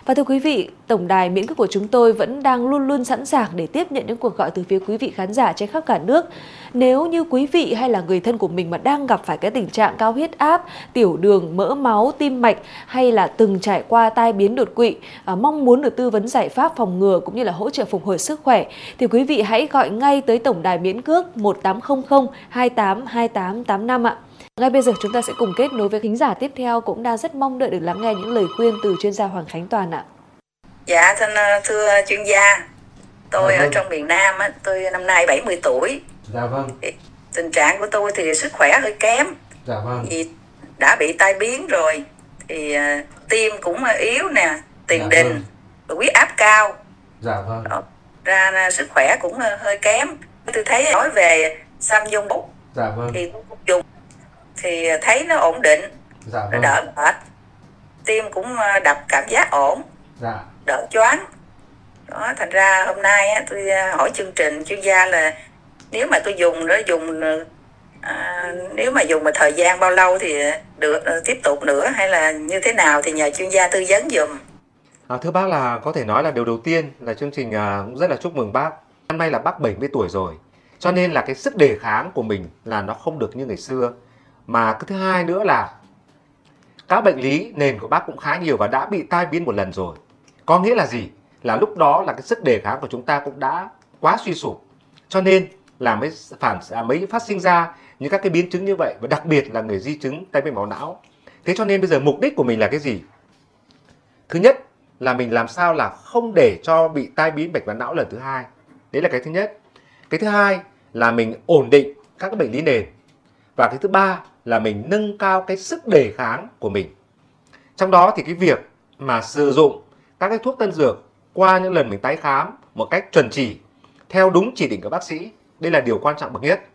Và thưa quý vị, tổng đài miễn cước của chúng tôi vẫn đang luôn luôn sẵn sàng để tiếp nhận những cuộc gọi từ phía quý vị khán giả trên khắp cả nước. Nếu như quý vị hay là người thân của mình mà đang gặp phải cái tình trạng cao huyết áp, tiểu đường, mỡ máu, tim mạch hay là từng trải qua tai biến đột quỵ, mong muốn được tư vấn giải pháp phòng ngừa cũng như là hỗ trợ phục hồi sức khỏe, thì quý vị hãy gọi ngay tới tổng đài miễn cước 1800 28 2885 ạ. Ngay bây giờ chúng ta sẽ cùng kết nối với thính giả tiếp theo cũng đang rất mong đợi được lắng nghe những lời khuyên từ chuyên gia Hoàng Khánh Toàn ạ. Dạ, thưa chuyên gia, tôi ở trong miền Nam, tôi năm nay 70 tuổi. Dạ vâng. Tình trạng của tôi thì sức khỏe hơi kém. Dạ vâng. Vì đã bị tai biến rồi, thì tim cũng yếu nè, tiền đình, huyết áp cao. Dạ vâng. Đó, ra sức khỏe cũng hơi kém. Tôi thấy nói về Samsung Book, dạ vâng, thì tôi cũng dùng thì thấy nó ổn định, dạ nó vâng, đỡ mệt, tim cũng đập cảm giác ổn, dạ, đỡ choáng. Đó, thành ra hôm nay tôi hỏi chương trình chuyên gia là nếu mà tôi dùng nếu mà dùng một thời gian bao lâu thì được tiếp tục nữa hay là như thế nào, thì nhờ chuyên gia tư vấn giùm. Thưa bác, là có thể nói là điều đầu tiên là chương trình cũng rất là chúc mừng bác. Năm nay là bác 70 tuổi rồi, cho nên là cái sức đề kháng của mình là nó không được như ngày xưa. Mà cái thứ hai nữa là các bệnh lý nền của bác cũng khá nhiều và đã bị tai biến một lần rồi. Có nghĩa là gì? Là lúc đó là cái sức đề kháng của chúng ta cũng đã quá suy sụp, cho nên là mới phát sinh ra những các cái biến chứng như vậy, và đặc biệt là người di chứng tai biến mạch não. Thế cho nên bây giờ mục đích của mình là cái gì? Thứ nhất là mình làm sao là không để cho bị tai biến mạch não lần thứ hai. Đấy là cái thứ nhất. Cái thứ hai là mình ổn định các cái bệnh lý nền. Và cái thứ ba là mình nâng cao cái sức đề kháng của mình. Trong đó thì cái việc mà sử dụng các cái thuốc tân dược qua những lần mình tái khám một cách chuẩn chỉ, theo đúng chỉ định của bác sĩ, đây là điều quan trọng bậc nhất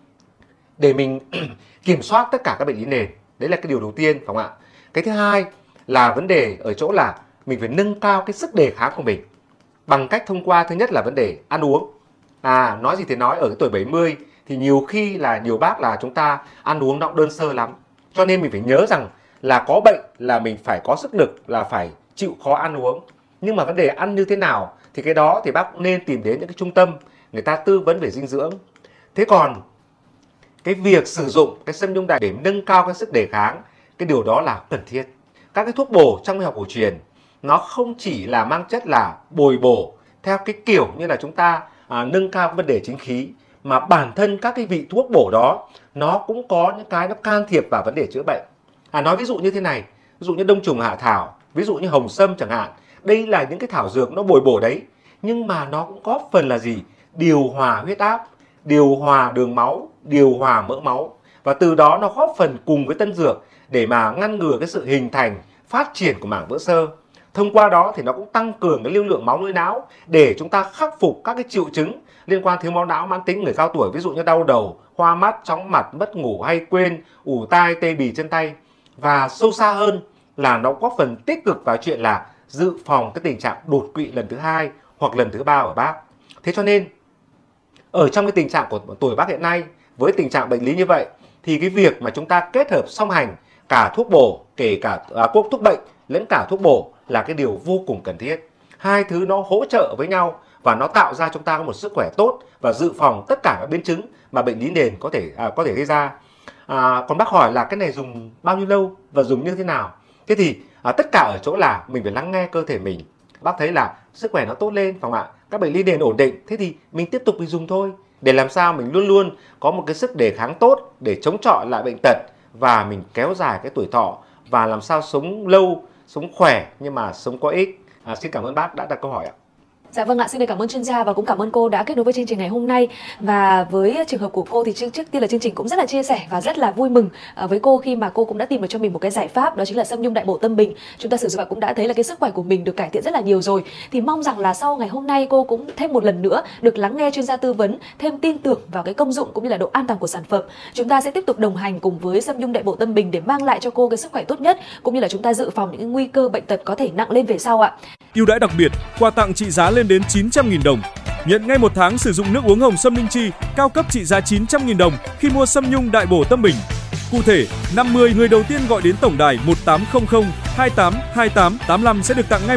để mình kiểm soát tất cả các bệnh lý nền. Đấy là cái điều đầu tiên, phải không ạ? Cái thứ hai là vấn đề ở chỗ là mình phải nâng cao cái sức đề kháng của mình bằng cách thông qua thứ nhất là vấn đề ăn uống. Nói gì thì nói, ở cái tuổi 70 thì nhiều khi là nhiều bác là chúng ta ăn uống nó cũng đơn sơ lắm. Cho nên mình phải nhớ rằng là có bệnh là mình phải có sức lực, là phải chịu khó ăn uống. Nhưng mà vấn đề ăn như thế nào thì cái đó thì bác cũng nên tìm đến những cái trung tâm người ta tư vấn về dinh dưỡng. Thế còn cái việc sử dụng cái sâm nhung đại để nâng cao cái sức đề kháng, cái điều đó là cần thiết. Các cái thuốc bổ trong y học cổ truyền nó không chỉ là mang chất là bồi bổ theo cái kiểu như là chúng ta nâng cao vấn đề chính khí, mà bản thân các cái vị thuốc bổ đó nó cũng có những cái nó can thiệp vào vấn đề chữa bệnh. Nói ví dụ như thế này, ví dụ như đông trùng hạ thảo, ví dụ như hồng sâm chẳng hạn. Đây là những cái thảo dược nó bồi bổ đấy, nhưng mà nó cũng góp phần là gì? Điều hòa huyết áp, điều hòa đường máu, điều hòa mỡ máu. Và từ đó nó góp phần cùng với tân dược để mà ngăn ngừa cái sự hình thành, phát triển của mảng vữa xơ. Thông qua đó thì nó cũng tăng cường cái lưu lượng máu nuôi não để chúng ta khắc phục các cái triệu chứng liên quan thiếu máu não mãn tính người cao tuổi, ví dụ như đau đầu, hoa mắt, chóng mặt, mất ngủ hay quên, ù tai, tê bì chân tay. Và sâu xa hơn là nó góp phần tích cực vào chuyện là dự phòng cái tình trạng đột quỵ lần thứ hai hoặc lần thứ ba ở bác. Thế cho nên ở trong cái tình trạng của tuổi bác hiện nay với tình trạng bệnh lý như vậy, thì cái việc mà chúng ta kết hợp song hành cả thuốc bổ, kể cả thuốc bệnh lẫn cả thuốc bổ là cái điều vô cùng cần thiết. Hai thứ nó hỗ trợ với nhau và nó tạo ra chúng ta có một sức khỏe tốt và dự phòng tất cả các biến chứng mà bệnh lý nền có thể gây ra. Còn bác hỏi là cái này dùng bao nhiêu lâu và dùng như thế nào? Thế thì tất cả ở chỗ là mình phải lắng nghe cơ thể mình. Bác thấy là sức khỏe nó tốt lên, phải không ạ? Các bệnh lý nền ổn định, thế thì mình tiếp tục mình dùng thôi, để làm sao mình luôn luôn có một cái sức đề kháng tốt để chống chọi lại bệnh tật và mình kéo dài cái tuổi thọ và làm sao sống lâu, sống khỏe nhưng mà sống có ích. Xin cảm ơn bác đã đặt câu hỏi ạ. Dạ vâng ạ, xin được cảm ơn chuyên gia và cũng cảm ơn cô đã kết nối với chương trình ngày hôm nay. Và với trường hợp của cô thì trước tiên là chương trình cũng rất là chia sẻ và rất là vui mừng với cô khi mà cô cũng đã tìm được cho mình một cái giải pháp, đó chính là sâm nhung đại bổ tâm bình. Chúng ta sử dụng và cũng đã thấy là cái sức khỏe của mình được cải thiện rất là nhiều rồi. Thì mong rằng là sau ngày hôm nay cô cũng thêm một lần nữa được lắng nghe chuyên gia tư vấn, thêm tin tưởng vào cái công dụng cũng như là độ an toàn của sản phẩm. Chúng ta sẽ tiếp tục đồng hành cùng với sâm nhung đại bổ tâm bình để mang lại cho cô cái sức khỏe tốt nhất, cũng như là chúng ta dự phòng những nguy cơ bệnh tật có thể nặng lên về sau ạ. Ưu đãi đặc biệt, quà tặng trị giá lên đến 900.000 đồng. Nhận ngay 1 tháng sử dụng nước uống hồng sâm linh chi cao cấp trị giá 900.000 đồng khi mua sâm nhung đại bổ tâm bình. Cụ thể, 50 người đầu tiên gọi đến tổng đài 1800 28 28 85 sẽ được tặng ngay